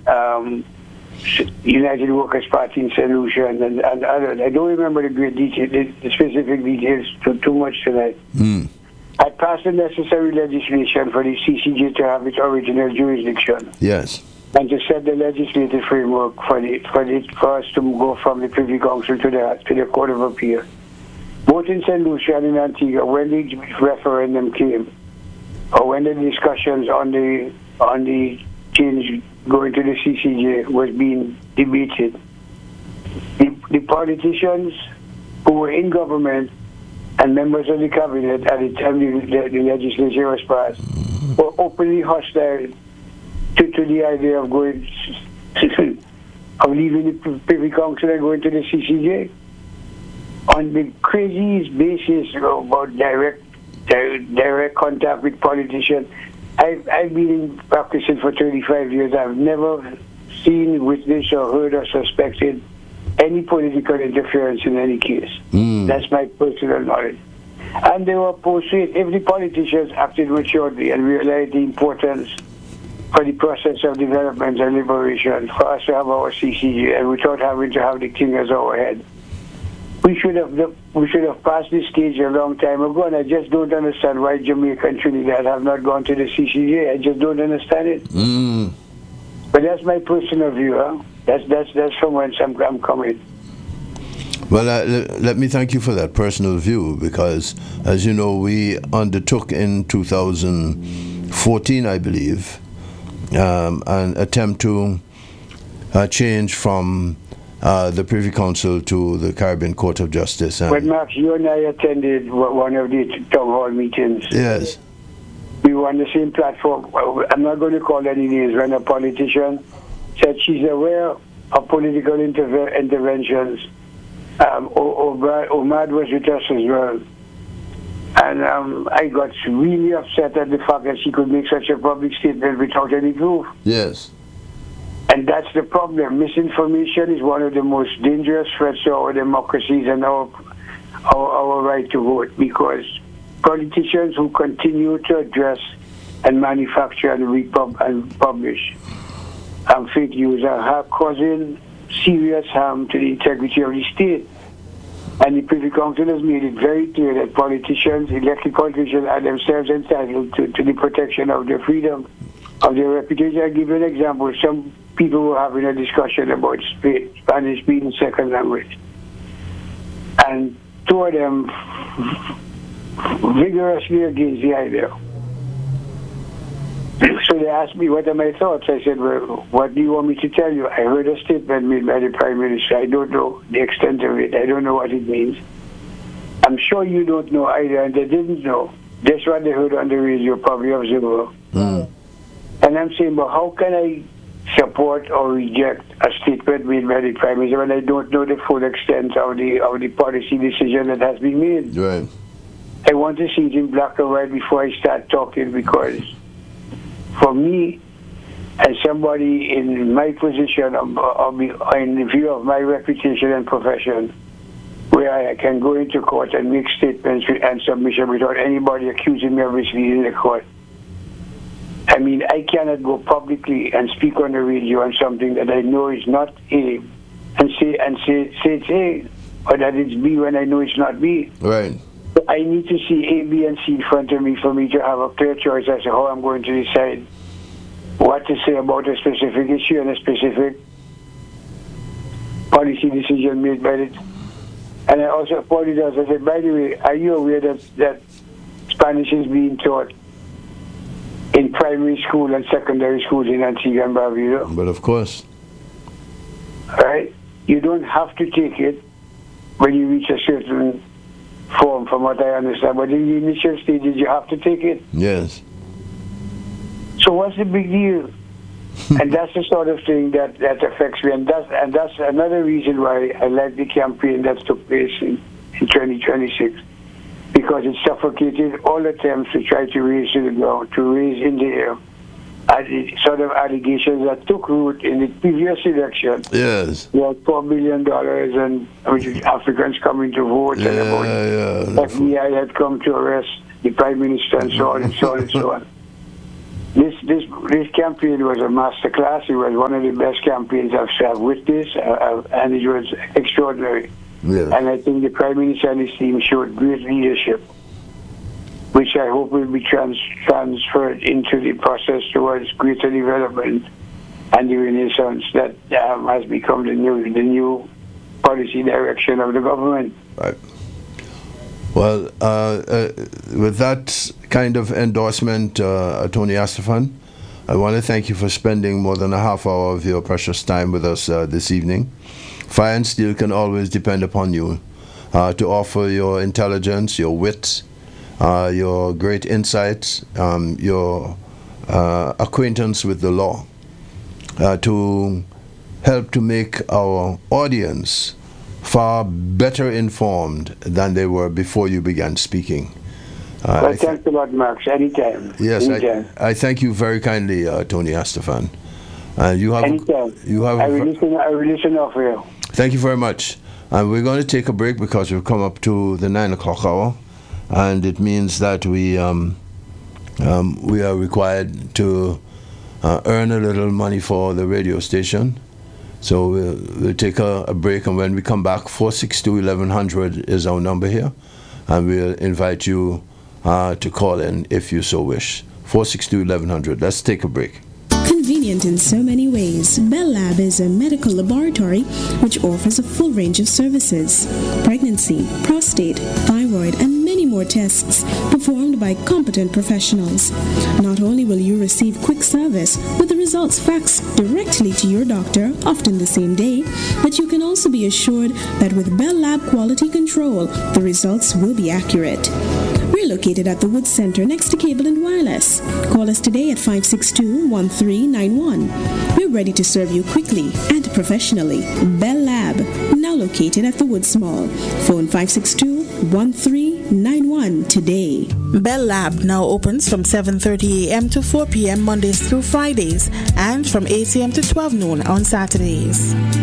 United Workers' Party in St. Lucia and others. I don't remember the great detail, the specific details too much tonight. I passed the necessary legislation for the CCJ to have its original jurisdiction. Yes. And to set the legislative framework for us to go from the Privy Council to the Court of Appeal. Both in St. Lucia and in Antigua, when the referendum came, or when the discussions on the change going to the CCJ was being debated, the politicians who were in government and members of the cabinet at the time the legislation was passed were openly hostile to the idea of going of leaving the Privy Council and going to the CCJ on the craziest basis about direct contact with politicians. I've been practicing for 35 years. I've never seen, witnessed, or heard or suspected any political interference in any case. That's my personal knowledge. And they were persuaded, if the politicians acted maturely and realized the importance for the process of development and liberation for us to have our CCJ and without having to have the king as our head, we should have passed this stage a long time ago, and I just don't understand why Jamaica and Trinidad have not gone to the CCJ. I just don't understand it. But that's my personal view. Huh? That's from whence I'm coming. Well, let me thank you for that personal view, because, as you know, we undertook in 2014, I believe, an attempt to change from the Privy Council to the Caribbean Court of Justice. But Max, you and I attended one of the town hall meetings. Yes. We were on the same platform. I'm not going to call any names. When a politician said she's aware of political interventions, Omad was with us as well. And I got really upset at the fact that she could make such a public statement without any proof. Yes. And that's the problem. Misinformation is one of the most dangerous threats to our democracies and our right to vote, because politicians who continue to address and manufacture and publish fake news are causing serious harm to the integrity of the state. And the Privy Council has made it very clear that politicians, elected politicians, are themselves entitled to the protection of their freedom, of their reputation. I'll give you an example. Some people were having a discussion about Spanish being second language. And two of them vigorously against the idea. So they asked me, what are my thoughts? I said, well, what do you want me to tell you? I heard a statement made by the Prime Minister. I don't know the extent of it. I don't know what it means. I'm sure you don't know either, and they didn't know. That's what they heard on the radio, probably observer. And I'm saying, well, how can I support or reject a statement made by the Prime Minister when I don't know the full extent of the policy decision that has been made? Right. I want to see it in black and white before I start talking, because for me, as somebody in my position, in view of my reputation and profession, where I can go into court and make statements and submission without anybody accusing me of misleading the court. I mean, I cannot go publicly and speak on the radio on something that I know is not A, and say it's A, or that it's B when I know it's not B. Right. I need to see A, B, and C in front of me for me to have a clear choice as to how I'm going to decide what to say about a specific issue and a specific policy decision made by it. And I also apologize. I said, by the way, are you aware that Spanish is being taught in primary school and secondary schools in Antigua and Barbuda? But of course. Right? You don't have to take it when you reach a certain form, from what I understand, but in the initial stages you have to take it. Yes. So what's the big deal? And that's the sort of thing that affects me, and that's another reason why I like the campaign that took place in 2026, because it suffocated all attempts to try to raise to the ground, to raise in the air sort of allegations that took root in the previous election. Yes. We had $4 billion and Africans coming to vote, and about FBI had come to arrest the Prime Minister, and so on and so on and so on. This campaign was a masterclass. It was one of the best campaigns I've witnessed, and it was extraordinary. Yeah. And I think the Prime Minister and his team showed great leadership, which I hope will be transferred into the process towards greater development and the renaissance that has become the new policy direction of the government. Right. Well, with that kind of endorsement, Tony Astaphan, I want to thank you for spending more than a half hour of your precious time with us this evening. Fire and Steel can always depend upon you to offer your intelligence, your wit, your great insights, your acquaintance with the law, to help to make our audience far better informed than they were before you began speaking. Well, thanks a lot, Max. Anytime. Yes, Anytime. I thank you very kindly, Tony Astaphan. You have. Anytime. I will listen off here. Thank you very much. And we're going to take a break because we've come up to the 9 o'clock hour, and it means that we are required to earn a little money for the radio station. So we'll take a break, and when we come back, 462-1100 is our number here, and we'll invite you to call in if you so wish. 462-1100. Let's take a break. Convenient in so many ways, Bell Lab is a medical laboratory which offers a full range of services: pregnancy, prostate, thyroid, and many more tests performed by competent professionals. Not only will you receive quick service with the results faxed directly to your doctor, often the same day, but you can also be assured that with Bell Lab quality control, the results will be accurate. We're located at the Woods Center next to Cable and Wireless. Call us today at 562-1391. We're ready to serve you quickly and professionally. Bell Lab, now located at the Woods Mall. Phone 562-1391 today. Bell Lab now opens from 7:30 a.m. to 4 p.m. Mondays through Fridays, and from 8 a.m. to 12 noon on Saturdays.